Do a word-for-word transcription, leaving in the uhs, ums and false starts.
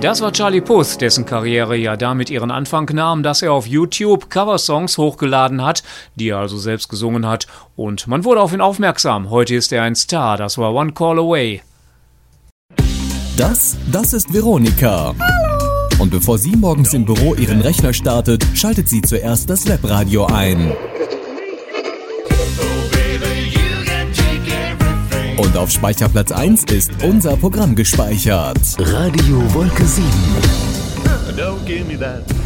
Das war Charlie Puth, dessen Karriere ja damit ihren Anfang nahm, dass er auf YouTube Coversongs hochgeladen hat, die er also selbst gesungen hat. Und man wurde auf ihn aufmerksam. Heute ist er ein Star. Das war One Call Away. Das, das ist Veronika. Hallo. Und bevor sie morgens im Büro ihren Rechner startet, schaltet sie zuerst das Webradio ein. Und auf Speicherplatz eins ist unser Programm gespeichert. Radio Wolke sieben. Don't give me that.